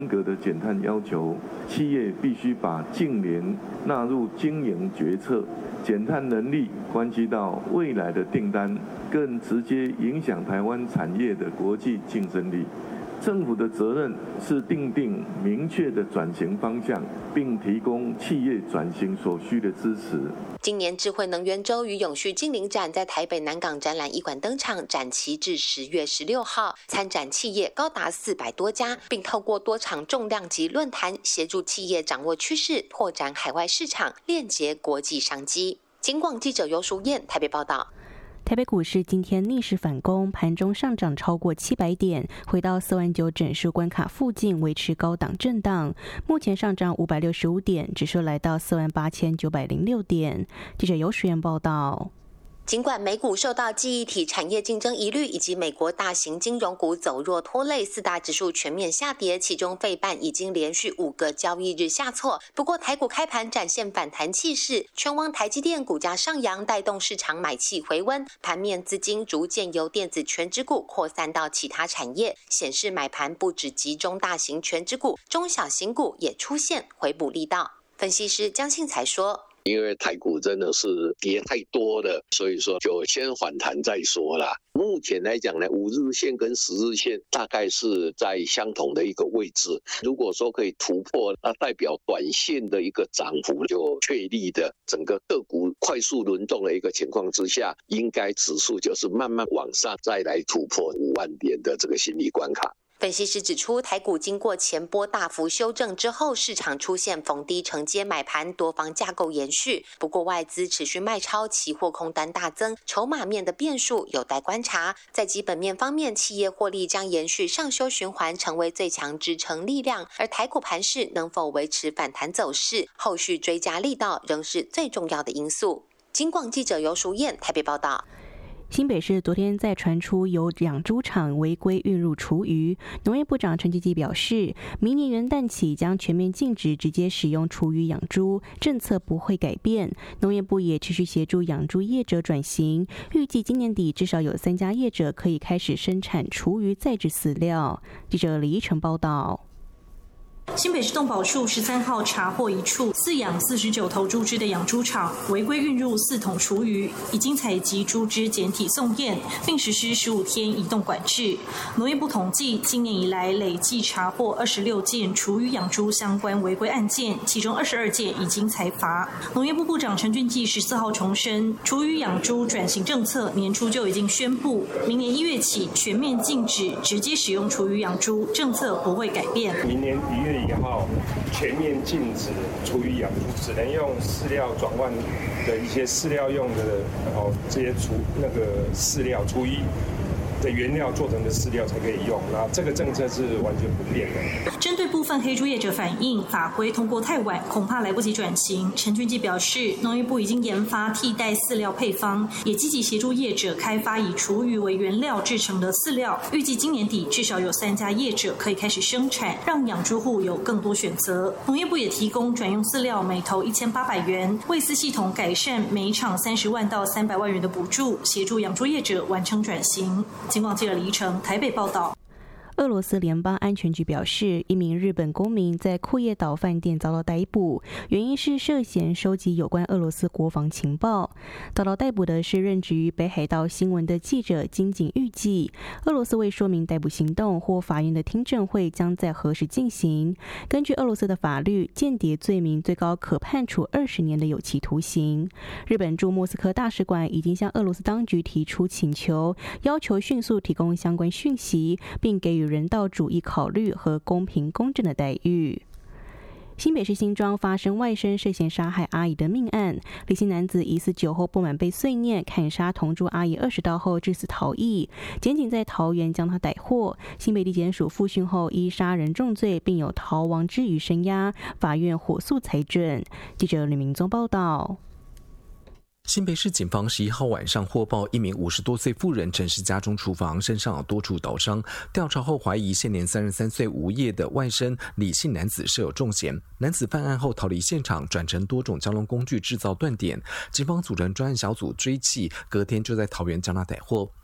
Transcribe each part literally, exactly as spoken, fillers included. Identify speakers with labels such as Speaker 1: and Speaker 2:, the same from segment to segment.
Speaker 1: 严格的减碳要求，企业必须把净零纳入经营决策。减碳能力关系到未来的订单，更直接影响台湾产业的国际竞争力。政府的责任是订定明确的转型方向，并提供企业转型所需的支持。
Speaker 2: 今年智慧能源周与永续净零展在台北南港展览艺馆登场，展期至十月十六号，参展企业高达四百多家，并透过多场重量级论坛，协助企业掌握趋势，拓展海外市场，链接国际商机。警广记者游淑燕台北报道。
Speaker 3: 台北股市今天逆势反攻，盘中上涨超过七百点，回到四万九整数关卡附近，维持高档震荡。目前上涨五百六十五点，指数来到四万八千九百零六点。记者游淑燕报道。
Speaker 2: 尽管美股受到记忆体产业竞争疑虑以及美国大型金融股走弱拖累，四大指数全面下跌，其中费半已经连续五个交易日下挫。不过台股开盘展现反弹气势，全网台积电股价上扬，带动市场买气回温，盘面资金逐渐由电子权值股扩散到其他产业，显示买盘不只集中大型权值股，中小型股也出现回补力道。分析师江庆才说，
Speaker 4: 因为台股真的是跌太多了，所以说就先反弹再说啦。目前来讲呢，五日线跟十日线大概是在相同的一个位置。如果说可以突破，那代表短线的一个涨幅就确立的。整个个股快速轮动的一个情况之下，应该指数就是慢慢往上，再来突破五万点的这个心理关卡。
Speaker 2: 分析师指出，台股经过前波大幅修正之后，市场出现逢低承接买盘，多方架构延续。不过外资持续卖超，期货空单大增，筹码面的变数有待观察。在基本面方面，企业获利将延续上修循环，成为最强支撑力量。而台股盘势能否维持反弹走势，后续追加力道仍是最重要的因素。警广记者游淑燕台北报道。
Speaker 3: 新北市昨天再传出有养猪场违规运入厨余，农业部长陈吉吉表示，明年元旦起将全面禁止直接使用厨余养猪，政策不会改变。农业部也持续协助养猪业者转型，预计今年底至少有三家业者可以开始生产厨余再制饲料。记者李依晨报道。
Speaker 5: 新北市动保处十三号查获一处饲养四十九头猪只的养猪场，违规运入四桶厨余，已经采集猪只检体送验，并实施十五天移动管制。农业部统计，今年以来累计查获二十六件厨余养猪相关违规案件，其中二十二件已经裁罚。农业部部长陈俊基十四号重申，厨余养猪转型政策年初就已经宣布，明年一月起全面禁止直接使用厨余养猪，政策不会改变。
Speaker 6: 明年一月以后全面禁止厨余养猪，只能用饲料转换的一些饲料用的哦，这些厨那个饲料厨余的原料做成的饲料才可以用，那这个政策是完全不变的。
Speaker 5: 针对部分黑猪业者反映法规通过太晚，恐怕来不及转型，陈俊基表示，农业部已经研发替代饲料配方，也积极协助业者开发以厨余为原料制成的饲料，预计今年底至少有三家业者可以开始生产，让养猪户有更多选择。农业部也提供转用饲料每头一千八百元，卫饲系统改善每场三十万到三百万元的补助，协助养猪业者完成转型。警广记者李依晨台北报道。
Speaker 3: 俄罗斯联邦安全局表示，一名日本公民在库页岛饭店遭到逮捕，原因是涉嫌收集有关俄罗斯国防情报。遭到逮捕的是任职于北海道新闻的记者金井裕纪。俄罗斯未说明逮捕行动或法院的听证会将在何时进行。根据俄罗斯的法律，间谍罪名最高可判处二十年的有期徒刑。日本驻莫斯科大使馆已经向俄罗斯当局提出请求，要求迅速提供相关讯息，并给予人道主义考虑和公平公正的待遇。新北市新庄发生外甥涉嫌杀害阿姨的命案，李姓男子疑似酒后不满被碎念，砍杀同住阿姨二十刀后致死逃逸，检警在桃园将他逮获。新北地检署复讯后依杀人重罪，并有逃亡之余声押，法院火速裁准。记者吕明宗报道。
Speaker 7: 新北市警方十一号晚上获报，一名五十多岁妇人陈氏家中厨房身上有多处刀伤，调查后怀疑现年三十三岁无业的外甥李姓男子设有重嫌。男子犯案后逃离现场，转乘多种交通工具制造断点，警方组成专案小组追缉，隔天就在桃园将他逮获。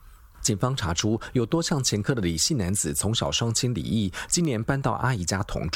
Speaker 7: 警方查出有多项前科的李姓男子从小双亲离异，今年搬到阿姨家同住。